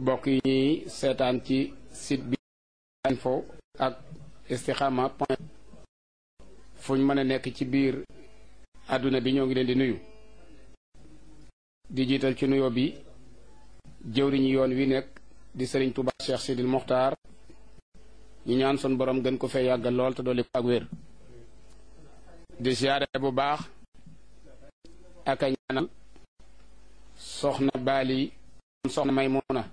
bokk yi ñuy seetaan ci site bi info ak Istikhama point fu ñu mën a nekk ci biir àdduna bi ñoo ngi leen di nuyu di jiital ci nuyoo bi jëwriñu yoon wi nekk di Serigne Touba Cheikh Sidil Mokhtar ñu ñaan son borom gën ko fee yàggal lool te dolli ko ak wér di siyaare bu baax ak a ñaanal soxna Bali soxna Maymuna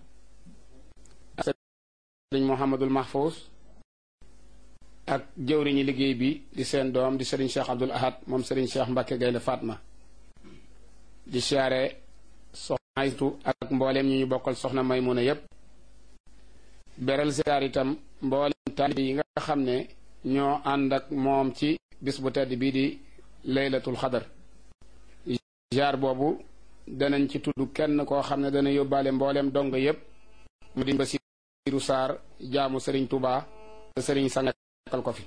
Serigne Mouhamadul Mahfous ak jëwriñu liggéey bi di seen doom di Serigne Cheikh Abdoul Ahad moom Serigne Cheikh Mbacke Gaynde Fatma di siyaare soxna Aytu ak mbooleem ñu bokkal soxna Maymuna yépp beral siyaar itam mbooleem taalibe yi nga xam ne ñoo ànd ak moom ci bis bu tedd bii di laylatul xadar jaar boobu danañ ci tudd kenn koo xam ne dana yóbbaale mbooleem dong yépp mu di Basiiru Saar jaamu Serigne Touba te Serigne sangal ko fi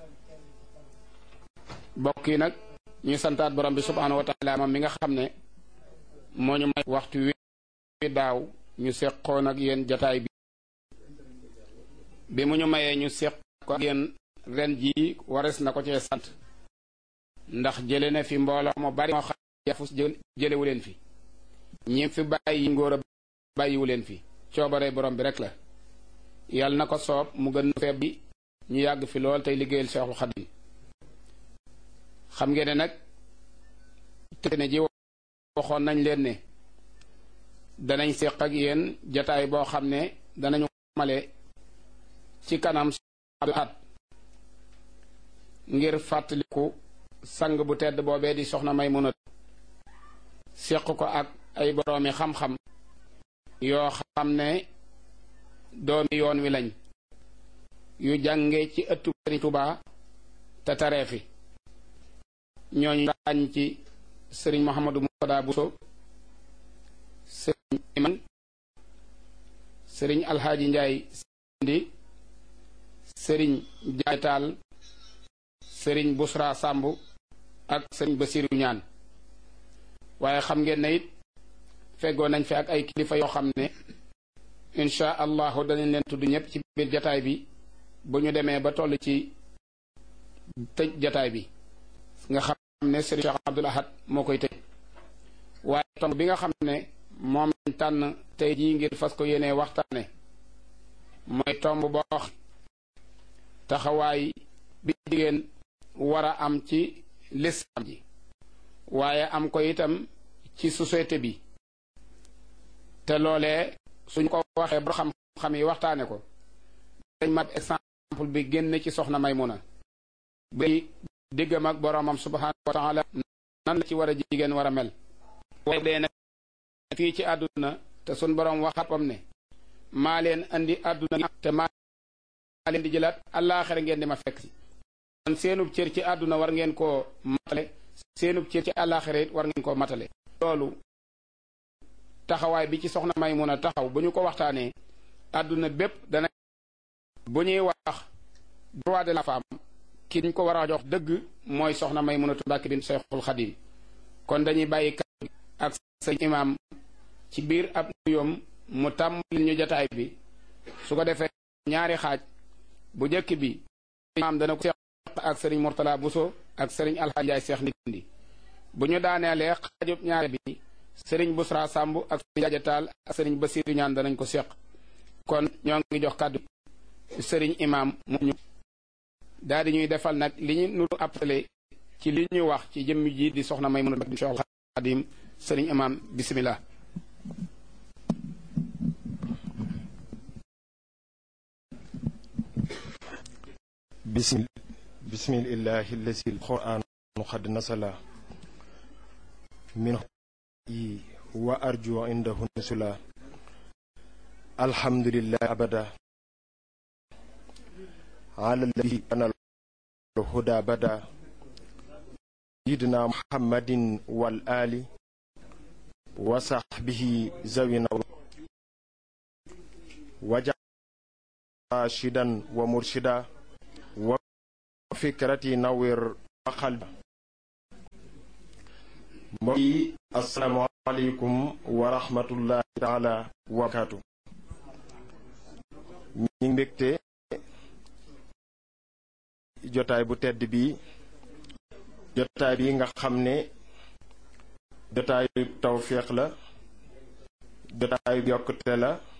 bokk yi nag ñuy santaat borom bi subhaanahu wa taala moom mi nga xam ne moo ñu may waxtu wi daaw ñu seqoon ak yéen jataay bi mu ñu mayee ñu seq ko ak yéen ren jii wares na ko cee sant ndax jële na fi mbooloo mu bari moo xam yafus jëlewu leen fi ñi fi bàyyi ngóor a bàyyiwu leen fi coobare borom bi rek la yàlla na ko soob mu gën feeb bi ñu yàgg fi lool tey liggéeyal Seexul Xadiim xam ngeen ne nag te ne ji waxoon nañ leen ne danañ seq ak yéen jataay boo xam ne danañu male ci kanam at ngir fàttaliku sang bu tedd boobee di soxna Maymuna seq ko ak ay boroomi xam-xam yoo xam ne doomi yoon wi lañ yu jànge ci ëttu Sëriñ Tuubaa te taree fi ñooñu ràññ ci sëriñ Mouhamadou Moutada Bousso sëriñ Iman sëriñ Alxaaji Njaay Sindi sëriñ Jaay Taal sëriñ Busra Sàmb ak sëriñ Basiiru Ñaan waaye xam ngeen ne it feggoo nañ fi ak ay kilifa yoo xam ne insha allahu danañ leen tudd ñëpp ci biir jataay bi bu ñu demee ba toll ci tëj jataay bi nga xam ne sëriñ Cheikh Abdoul Ahad moo koy tëj waaye tomb bi nga xam ne moom lañ tànn tey jii ngir fas ko yéenee waxtaane mooy tomb boo taxawaay bi jigéen war a am ci lislaam ji waaye am ko itam ci société bi te loolee suñ ko waxee ba xam-xam yi waxtaane ko dañ mat exemple bi génn ci soxna Maymuna bi diggam ak boroomam subhaanahu wa taala nan la ci war a jigéen war a mel waaye dee nag fii ci àdduna te suñ boroom waxapam ne maa leen andi àdduna te maa leen di jëlaat àllaaxira ngeen di ma fekk si kon seenub cër ci àdduna war ngeen koo matale seenub cër ci àllaaxira it war ngeen koo matale loolu taxawaay bi ci soxna Maymuna taxaw bu ñu ko waxtaanee àdduna bépp dana bu ñuy wax droit de la femme ki ñu ko war a jox dëgg mooy soxna Maymunatu Mbàkke bint Seexul Xadiim kon dañuy bàyyi kàddu ak sëñ imaam ci biir ab nuyoom mu tàmbali ñu jataay bi su ko defee ñaari xaaj bu njëkk bi imaam dana ko seq ak sëriñ Murtala Bousso ak sëriñ Alxaaji Njaay Seex Ndindi bu ñu daaneelee xaajub ñaari bi sëriñ Busra Sàmb ak sëriñ Jaaja Taal ak sëriñ Basiiru Ñaan danañ ko seq kon ñoo ngi jox kàddu sëriñ imaam mu ñu daal di ñuy defal nag li ñu nuru appelé ci li ñu wax ci jëmm ji di soxna Maymuna bint Seexul Xadiim sëriñ imaam bismillah bismillahi allazi alquran qad nasala min wa arju indahu nusula alhamdulillahi abada ala alladhi kana الهدى بدا سيدنا محمد والآل وصحبه زوينا وجعل راشدا ومرشدا وفكرتي نوير وقلبا السلام عليكم ورحمة الله تعالى وبركاته ñi mbégte jotaay bu tedd bi jotaay bi nga xam ne jotaayu tawféex la jotaayu yokkute la